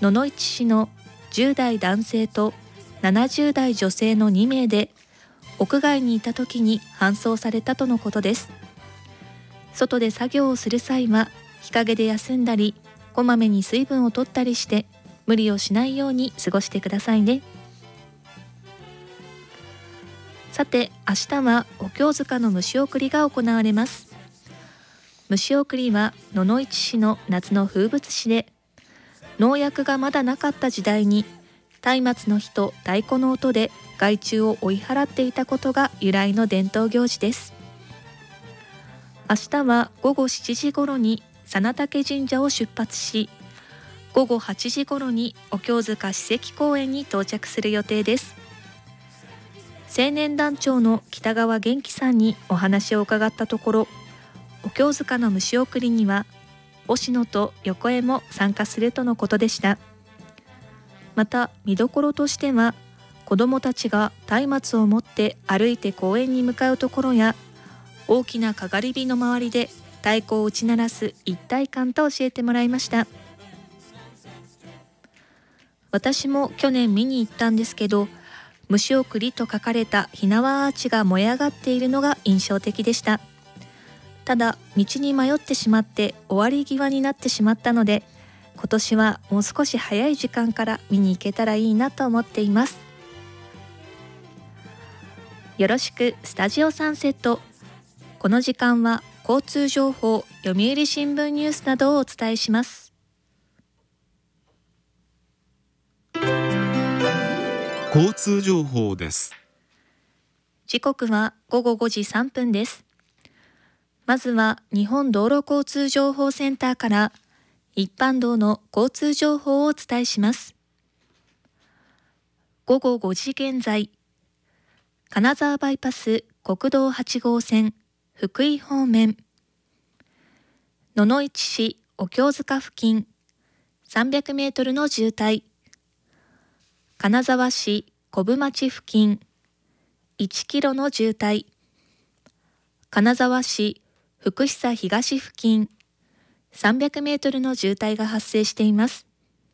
野々市市の10代男性と70代女性の2名で屋外にいた時に搬送されたとのことです。外で作業をする際は日陰で休んだり、こまめに水分を取ったりして無理をしないように過ごしてくださいね。さて、明日はお経塚の虫送りが行われます。虫送りは野々市市の夏の風物詩で、農薬がまだなかった時代に松明の火と太鼓の音で害虫を追い払っていたことが由来の伝統行事です。明日は午後7時ごろに真竹神社を出発し、午後8時ごろにお経塚史跡公園に到着する予定です。青年団長の北川元気さんにお話を伺ったところ、お経塚の虫送りには押野と横江も参加するとのことでした。また見どころとしては、子どもたちが松明を持って歩いて公園に向かうところや、大きなかがり火の周りで太鼓を打ち鳴らす一体感と教えてもらいました。私も去年見に行ったんですけど、虫送りと書かれた火縄アーチが燃え上がっているのが印象的でした。ただ道に迷ってしまって終わり際になってしまったので、今年はもう少し早い時間から見に行けたらいいなと思っています。よろしくスタジオサンセット。この時間は交通情報、読売新聞ニュースなどをお伝えします。 交通情報です。 時刻は午後5時3分です。まずは日本道路交通情報センターから一般道の交通情報をお伝えします。午後5時現在、金沢バイパス国道8号線福井方面、野々市市お経塚付近300メートルの渋滞、金沢市小部町付近1キロの渋滞、金沢市福久東付近300メートルの渋滞が発生しています。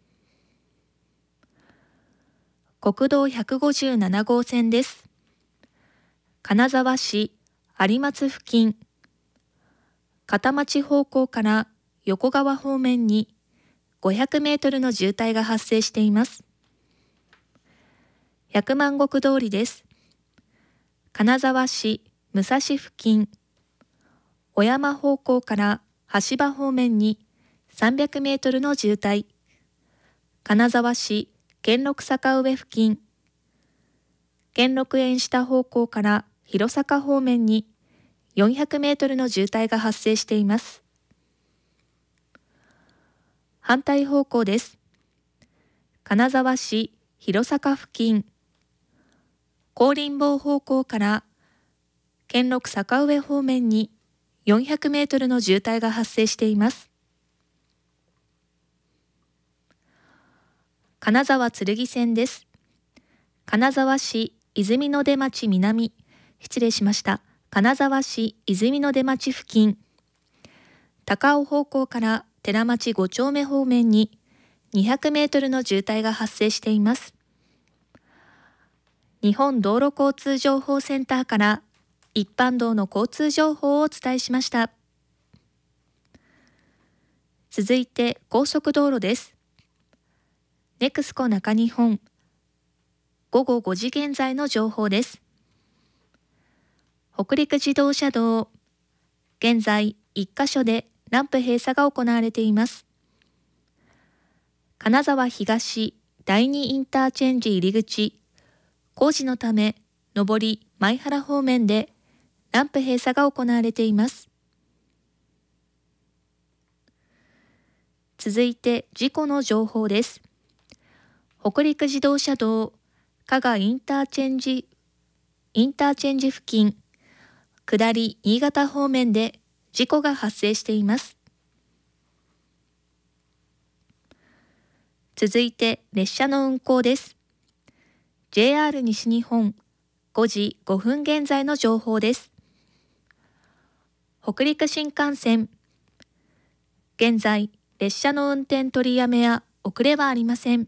国道157号線です。金沢市有松付近、片町方向から横川方面に500メートルの渋滞が発生しています。百万石通りです。金沢市武蔵付近、小山方向から橋場方面に300メートルの渋滞、金沢市兼六坂上付近、兼六園下方向から弘坂方面に400メートルの渋滞が発生しています。反対方向です。金沢市弘坂付近、香林坊方向から兼六坂上方面に400メートルの渋滞が発生しています。金沢剣線です。金沢市泉の出町南、金沢市泉の出町付近、高尾方向から寺町5丁目方面に200メートルの渋滞が発生しています。日本道路交通情報センターから一般道の交通情報をお伝えしました。続いて高速道路です。ネクスコ中日本、午後5時現在の情報です。北陸自動車道、現在1カ所でランプ閉鎖が行われています。金沢東第2インターチェンジ入り口、工事のため上り前原方面でランプ閉鎖が行われています。続いて事故の情報です。北陸自動車道加賀インターチェンジ付近、下り新潟方面で事故が発生しています。続いて列車の運行です。JR 西日本5時5分現在の情報です。北陸新幹線、現在列車の運転取りやめや遅れはありません。